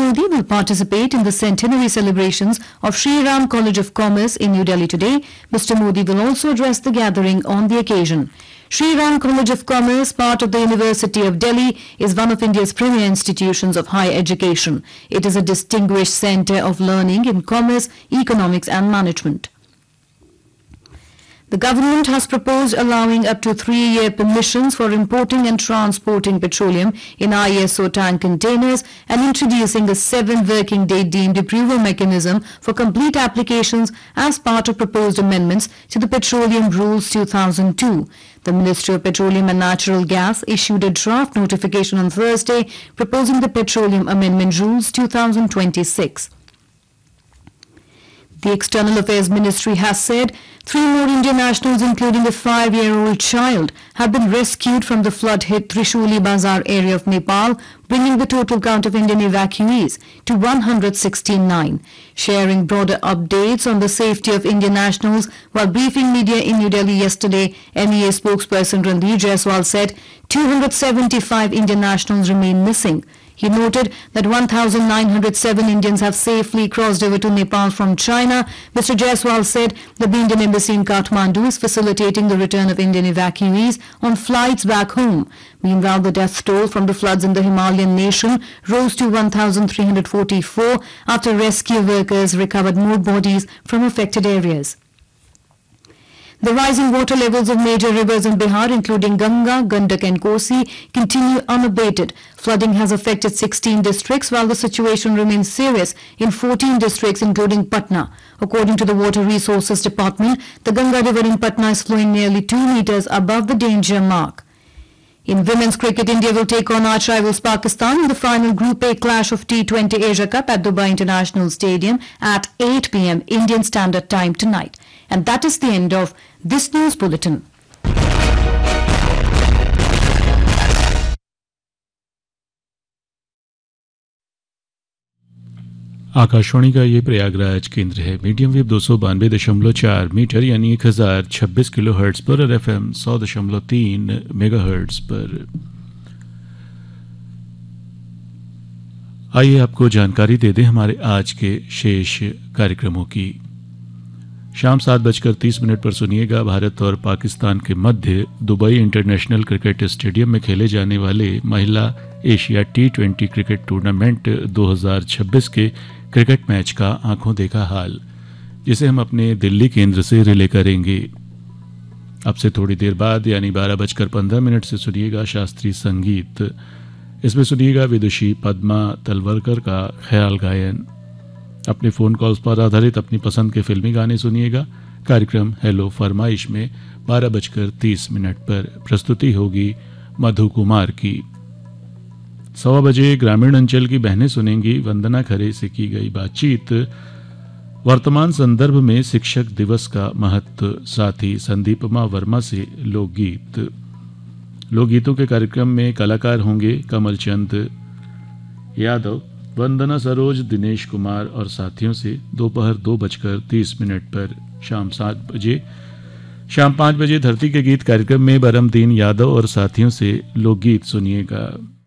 Modi will participate in the centenary celebrations of Sri Ram College of Commerce in New Delhi today. Mr. Modi will also address the gathering on the occasion. Sri Ram College of Commerce, part of the University of Delhi, is one of India's premier institutions of higher education. It is a distinguished centre of learning in commerce, economics and management. The government has proposed allowing up to 3-year permissions for importing and transporting petroleum in ISO tank containers and introducing a 7-working-day deemed approval mechanism for complete applications as part of proposed amendments to the Petroleum Rules 2002. The Ministry of Petroleum and Natural Gas issued a draft notification on Thursday proposing the Petroleum Amendment Rules 2026. The External Affairs Ministry has said 3 more Indian nationals, including a 5-year-old child, have been rescued from the flood-hit Trishuli Bazar area of Nepal, bringing the total count of Indian evacuees to 169. Sharing broader updates on the safety of Indian nationals while briefing media in New Delhi yesterday, MEA spokesperson Randeep Jaiswal said 275 Indian nationals remain missing. He noted that 1,907 Indians have safely crossed over to Nepal from China. Mr. Jaiswal said that the Indian Embassy in Kathmandu is facilitating the return of Indian evacuees on flights back home. Meanwhile, the death toll from the floods in the Himalayan nation rose to 1,344 after rescue workers recovered more bodies from affected areas. The rising water levels of major rivers in Bihar, including Ganga, Gandak and Kosi, continue unabated. Flooding has affected 16 districts, while the situation remains serious in 14 districts, including Patna. According to the Water Resources Department, the Ganga River in Patna is flowing nearly 2 meters above the danger mark. In women's cricket, India will take on arch rivals Pakistan in the final Group A clash of T20 Asia Cup at Dubai International Stadium at 8 p.m. Indian Standard Time tonight. And that is the end of this news bulletin. Akashvani का ये प्रयागराज केंद्र है। Medium wave 292.4 metre यानी 1026 kilo hertz पर और FM 100.3 mega hertz पर। आइए आपको जानकारी दे दें हमारे आज के शेष कार्यक्रमों की। शाम 7:30 पर सुनिएगा भारत और पाकिस्तान के मध्य दुबई इंटरनेशनल क्रिकेट स्टेडियम में खेले जाने वाले महिला एशिया T20 क्रिकेट टूर्नामेंट 2026 के क्रिकेट मैच का आंखों देखा हाल, जिसे हम अपने दिल्ली केंद्र से रिले करेंगे। अब से थोड़ी देर बाद यानी 12:15 से सुनिएगा शास्त्रीय संगीत। इसमें सुनिएगा विदुषी पद्मा तलवरकर का ख्याल गायन। अपने फ़ोन कॉल्स पर आधारित अपनी पसंद के फिल्मी गाने सुनिएगा। कार्यक्रम हेलो फरमाइश में 12:30 पर प्रस्तुति होगी मधु कुमार की। 1:15 बजे ग्रामीण अंचल की बहनें सुनेंगी वंदना खरे से की गई बातचीत, वर्तमान संदर्भ में शिक्षक दिवस का महत्व, साथ ही संदीपमा वर्मा से लोकगीत। लोकगीतों के कार्यक्रम में कलाकार होंगे कमल चंद यादव, वंदना सरोज, दिनेश कुमार और साथियों से। दोपहर 2:30 पर शाम 5 बजे धरती के गीत कार्यक्रम में बरमदीन यादव और साथियों से लोकगीत सुनिएगा।